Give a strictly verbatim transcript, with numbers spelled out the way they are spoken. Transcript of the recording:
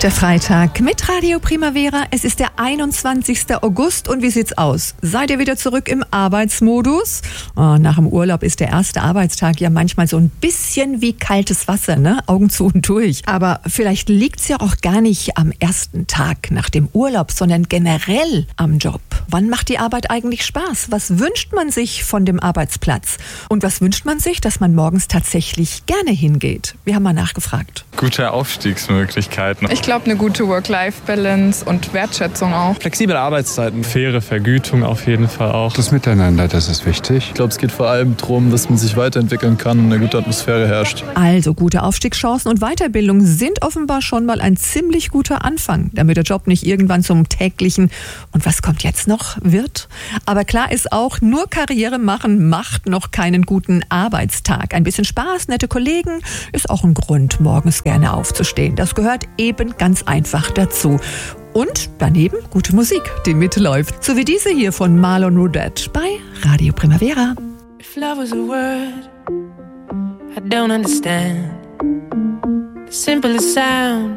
Der Freitag mit Radio Primavera. Es ist der einundzwanzigster August und wie sieht's aus? Seid ihr wieder zurück im Arbeitsmodus? Oh, nach dem Urlaub ist der erste Arbeitstag ja manchmal so ein bisschen wie kaltes Wasser, ne? Augen zu und durch. Aber vielleicht liegt's ja auch gar nicht am ersten Tag nach dem Urlaub, sondern generell am Job. Wann macht die Arbeit eigentlich Spaß? Was wünscht man sich von dem Arbeitsplatz? Und was wünscht man sich, dass man morgens tatsächlich gerne hingeht? Wir haben mal nachgefragt. Gute Aufstiegsmöglichkeiten. Ich glaube, eine gute Work-Life-Balance und Wertschätzung auch. Flexible Arbeitszeiten. Faire Vergütung auf jeden Fall auch. Das Miteinander, das ist wichtig. Ich glaube, es geht vor allem darum, dass man sich weiterentwickeln kann und eine gute Atmosphäre herrscht. Also gute Aufstiegschancen und Weiterbildung sind offenbar schon mal ein ziemlich guter Anfang, damit der Job nicht irgendwann zum täglichen und was kommt jetzt noch wird. Aber klar ist auch, nur Karriere machen macht noch keinen guten Arbeitstag. Ein bisschen Spaß, nette Kollegen ist auch ein Grund, morgens gerne aufzustehen. Das gehört eben ganz einfach dazu. Und daneben gute Musik, die mitläuft. So wie diese hier von Marlon Roudette bei Radio Primavera. If love was a word, I don't understand. The simplest sound